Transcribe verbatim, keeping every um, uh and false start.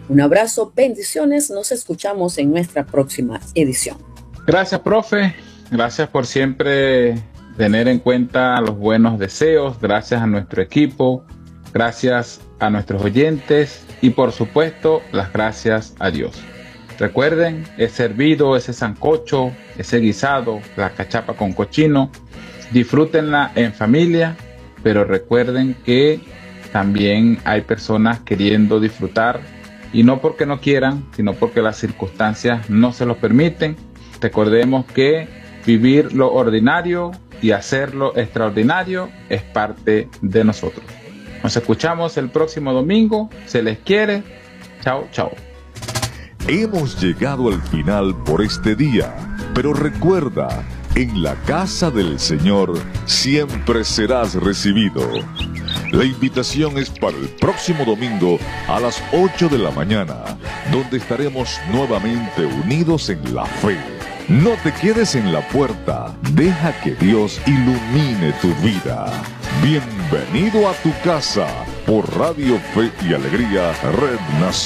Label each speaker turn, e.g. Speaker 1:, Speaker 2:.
Speaker 1: Un abrazo, bendiciones, nos escuchamos en nuestra próxima edición.
Speaker 2: Gracias, profe. Gracias por siempre tener en cuenta los buenos deseos. Gracias a nuestro equipo. Gracias a nuestros oyentes. Y por supuesto, las gracias a Dios. Recuerden, ese hervido, ese sancocho, ese guisado, la cachapa con cochino, disfrútenla en familia, pero recuerden que también hay personas queriendo disfrutar, y no porque no quieran, sino porque las circunstancias no se lo permiten. Recordemos que vivir lo ordinario y hacerlo extraordinario es parte de nosotros. Nos escuchamos el próximo domingo. Se les quiere. Chao, chao.
Speaker 3: Hemos llegado al final por este día, pero recuerda, en la casa del Señor siempre serás recibido. La invitación es para el próximo domingo a las ocho de la mañana, donde estaremos nuevamente unidos en la fe. No te quedes en la puerta, deja que Dios ilumine tu vida. Bienvenido a tu casa por Radio Fe y Alegría Red Nacional.